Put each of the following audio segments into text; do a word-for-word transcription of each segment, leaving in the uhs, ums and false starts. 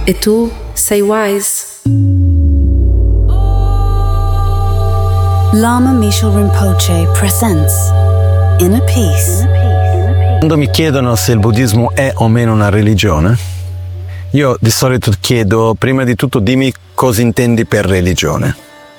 e tu sei wise. Lama Misho Rinpoche presents Inner Peace. Quando mi chiedono se il buddismo è o meno una religione, io di solito chiedo prima di tutto dimmi cosa intendi per religione.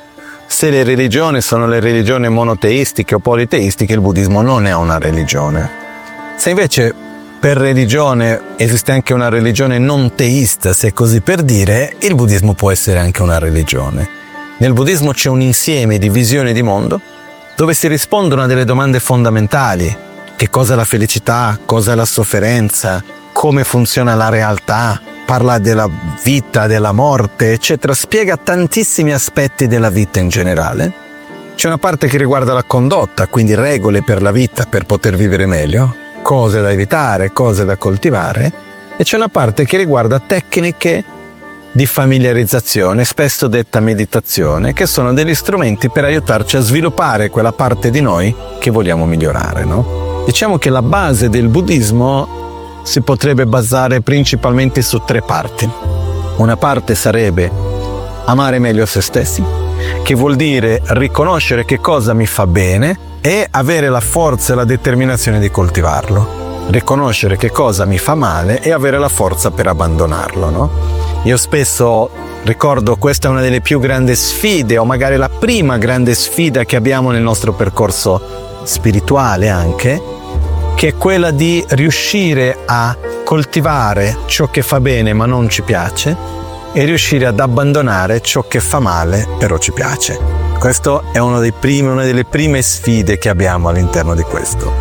Se le religioni sono le religioni monoteistiche o politeistiche, il buddismo non è una religione. Se invece per religione esiste anche una religione non teista, se così per dire, il buddismo può essere anche una religione. Nel buddismo c'è un insieme di visioni di mondo dove si rispondono a delle domande fondamentali. Che cosa è la felicità? Cosa è la sofferenza? Come funziona la realtà? Parla della vita, della morte, eccetera. Spiega tantissimi aspetti della vita in generale. C'è una parte che riguarda la condotta, quindi regole per la vita per poter vivere meglio, cose da evitare, cose da coltivare, e c'è una parte che riguarda tecniche di familiarizzazione, spesso detta meditazione, che sono degli strumenti per aiutarci a sviluppare quella parte di noi che vogliamo migliorare, no? Diciamo che la base del buddismo si potrebbe basare principalmente su tre parti. Una parte sarebbe amare meglio se stessi, che vuol dire riconoscere che cosa mi fa bene e avere la forza e la determinazione di coltivarlo. Riconoscere che cosa mi fa male e avere la forza per abbandonarlo, no? Io spesso ricordo questa è una delle più grandi sfide, o magari la prima grande sfida che abbiamo nel nostro percorso spirituale anche, che è quella di riuscire a coltivare ciò che fa bene ma non ci piace e riuscire ad abbandonare ciò che fa male però ci piace. Questo è uno dei primi, una delle prime sfide che abbiamo all'interno di questo.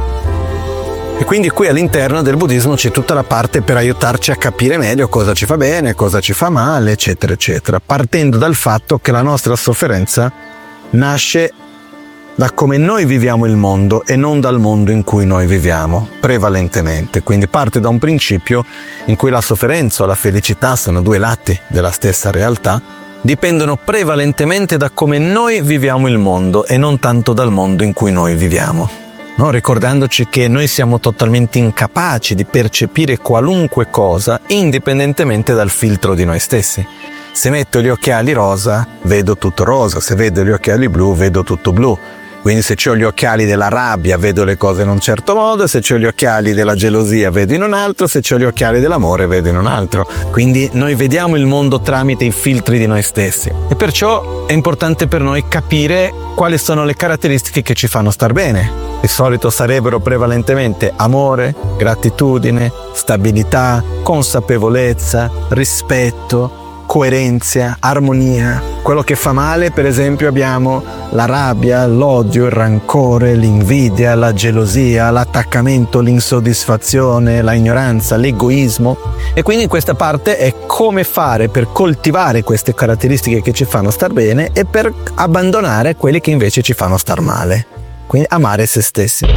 E quindi qui all'interno del buddismo c'è tutta la parte per aiutarci a capire meglio cosa ci fa bene, cosa ci fa male, eccetera, eccetera, partendo dal fatto che la nostra sofferenza nasce da come noi viviamo il mondo e non dal mondo in cui noi viviamo, prevalentemente. Quindi parte da un principio in cui la sofferenza o la felicità sono due lati della stessa realtà, dipendono prevalentemente da come noi viviamo il mondo e non tanto dal mondo in cui noi viviamo. No, ricordandoci che noi siamo totalmente incapaci di percepire qualunque cosa indipendentemente dal filtro di noi stessi. Se metto gli occhiali rosa, vedo tutto rosa, se vedo gli occhiali blu, vedo tutto blu. Quindi se ho gli occhiali della rabbia, vedo le cose in un certo modo, se ho gli occhiali della gelosia, vedo in un altro, se ho gli occhiali dell'amore, vedo in un altro. Quindi noi vediamo il mondo tramite i filtri di noi stessi. E perciò è importante per noi capire quali sono le caratteristiche che ci fanno star bene. Di solito sarebbero prevalentemente amore, gratitudine, stabilità, consapevolezza, rispetto, coerenza, armonia. Quello che fa male, per esempio, abbiamo la rabbia, l'odio, il rancore, l'invidia, la gelosia, l'attaccamento, l'insoddisfazione, la ignoranza, l'egoismo. E quindi questa parte è come fare per coltivare queste caratteristiche che ci fanno star bene e per abbandonare quelle che invece ci fanno star male. Quindi amare se stessi.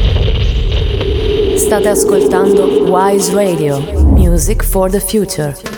State ascoltando Wise Radio, Music for the Future.